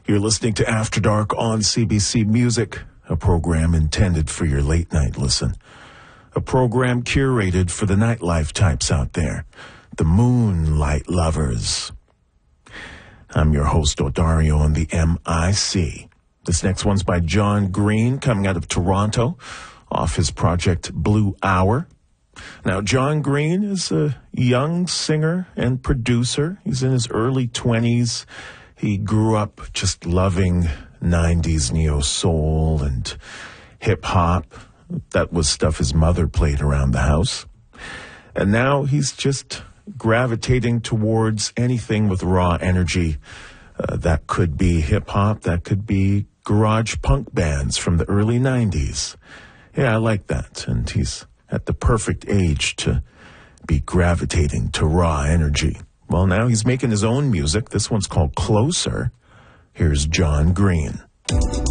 You're listening to After Dark on CBC Music, a program intended for your late night listen. A program curated for the nightlife types out there, the moonlight lovers. I'm your host, Odario, on the MIC. This next one's by John Green, coming out of Toronto, off his project Blue Hour. Now, John Green is a young singer and producer. He's in his early 20s. He grew up just loving 90s neo-soul and hip-hop. That was stuff his mother played around the house. And now he's just gravitating towards anything with raw energy. That could be hip-hop, that could be garage punk bands from the early 90s. Yeah, I like that. And he's at the perfect age to be gravitating to raw energy. Well, now he's making his own music. This one's called Closer. Here's John Green.